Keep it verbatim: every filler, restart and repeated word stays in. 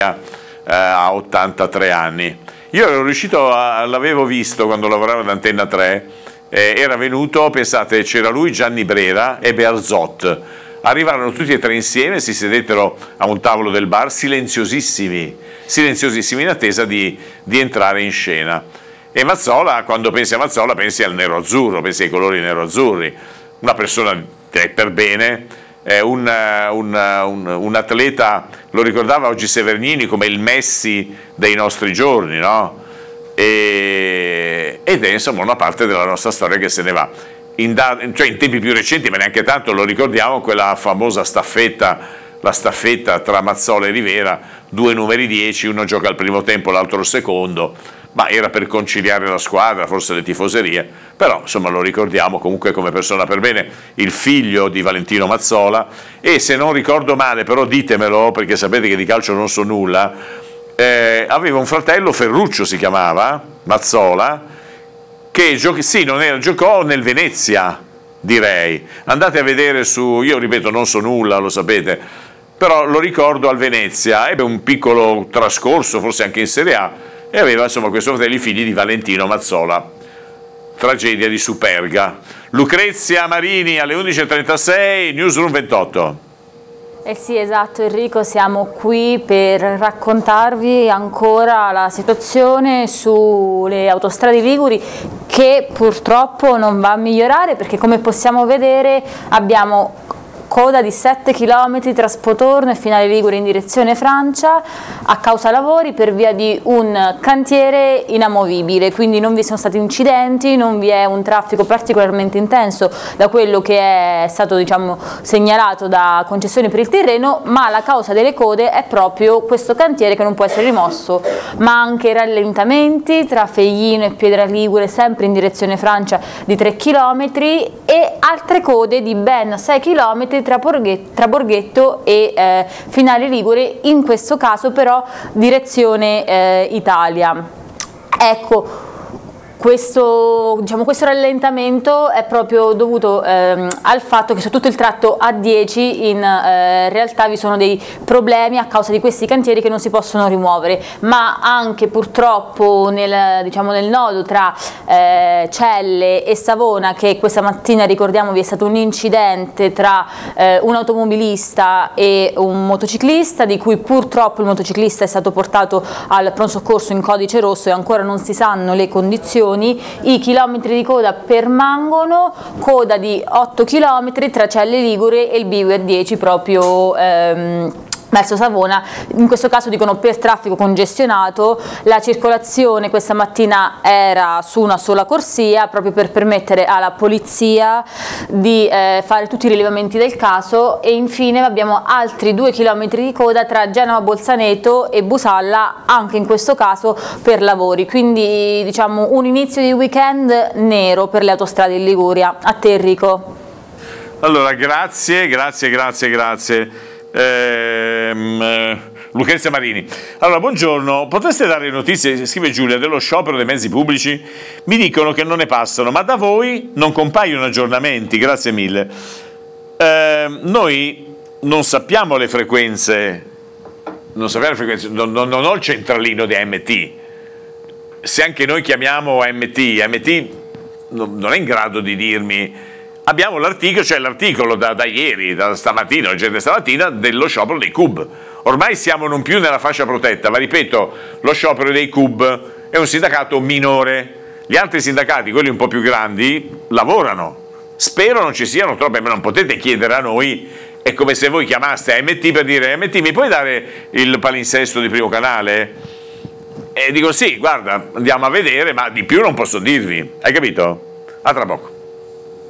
eh, a ottantatré anni. Io ero riuscito, a, l'avevo visto quando lavoravo ad Antenna tre, eh, era venuto, pensate, c'era lui, Gianni Brera e Bearzot. Arrivarono tutti e tre insieme, si sedettero a un tavolo del bar, silenziosissimi, silenziosissimi in attesa di, di entrare in scena. E Mazzola, quando pensi a Mazzola, pensi al nero-azzurro, pensi ai colori nero-azzurri. Una persona per bene, eh, un, un, un, un atleta, lo ricordava oggi Severnini come il Messi dei nostri giorni, no? E, ed è insomma una parte della nostra storia che se ne va. In, da, cioè in tempi più recenti, ma neanche tanto, lo ricordiamo, quella famosa staffetta, la staffetta tra Mazzola e Rivera, due numeri dieci, uno gioca al primo tempo, l'altro al secondo, ma era per conciliare la squadra, forse le tifoserie, però insomma lo ricordiamo comunque come persona per bene, il figlio di Valentino Mazzola. E se non ricordo male, però ditemelo perché sapete che di calcio non so nulla, eh, aveva un fratello, Ferruccio si chiamava, Mazzola, che giochi, sì, non era, giocò nel Venezia, direi. Andate a vedere su, io ripeto, non so nulla, lo sapete, però lo ricordo al Venezia, ebbe un piccolo trascorso, forse anche in Serie A, e aveva insomma questo fratello, i figli di Valentino Mazzola. Tragedia di Superga. Lucrezia Marini alle undici e trentasei, Newsroom ventotto. Eh sì, esatto Enrico, siamo qui per raccontarvi ancora la situazione sulle autostrade liguri, che purtroppo non va a migliorare, perché come possiamo vedere abbiamo coda di sette chilometri tra Spotorno e Finale Ligure in direzione Francia a causa lavori per via di un cantiere inamovibile, quindi non vi sono stati incidenti, non vi è un traffico particolarmente intenso da quello che è stato, diciamo, segnalato da concessioni per il terreno, ma la causa delle code è proprio questo cantiere che non può essere rimosso, ma anche rallentamenti tra Feglino e Pietraligure sempre in direzione Francia di tre chilometri e altre code di ben sei chilometri tra Borghetto, tra Borghetto e eh, Finale Ligure, in questo caso però direzione eh, Italia. Ecco, questo, diciamo, questo rallentamento è proprio dovuto ehm, al fatto che su tutto il tratto A dieci in eh, realtà vi sono dei problemi a causa di questi cantieri che non si possono rimuovere, ma anche purtroppo nel, diciamo, nel nodo tra eh, Celle e Savona, che questa mattina, ricordiamo, vi è stato un incidente tra eh, un automobilista e un motociclista, di cui purtroppo il motociclista è stato portato al pronto soccorso in codice rosso e ancora non si sanno le condizioni. I chilometri di coda permangono, coda di otto chilometri tra Celle Ligure e il bivio A dieci proprio ehm, verso Savona, in questo caso dicono per traffico congestionato. La circolazione questa mattina era su una sola corsia proprio per permettere alla polizia di eh, fare tutti i rilevamenti del caso. E infine abbiamo altri due chilometri di coda tra Genova Bolzaneto e Busalla, anche in questo caso per lavori, quindi diciamo un inizio di weekend nero per le autostrade in Liguria. A te Enrico. Allora, grazie, grazie, grazie, grazie. Ehm, Lucrezia Marini. Allora, buongiorno, potreste dare notizie, scrive Giulia, dello sciopero dei mezzi pubblici? Mi dicono che non ne passano, ma da voi non compaiono aggiornamenti, grazie mille. Ehm, noi non sappiamo le frequenze, non sappiamo le frequenze, non, non, non ho il centralino di A M T. Se anche noi chiamiamo A M T, A M T non, non è in grado di dirmi. Abbiamo l'articolo, cioè l'articolo da, da ieri, da stamattina, oggi stamattina, dello sciopero dei C U B. Ormai siamo non più nella fascia protetta, ma ripeto, lo sciopero dei C U B è un sindacato minore. Gli altri sindacati, quelli un po' più grandi, lavorano. Spero non ci siano troppe, ma non potete chiedere a noi, è come se voi chiamaste A M T per dire: A M T, mi puoi dare il palinsesto di Primo Canale? E dico sì, guarda, andiamo a vedere, ma di più non posso dirvi. Hai capito? A tra poco.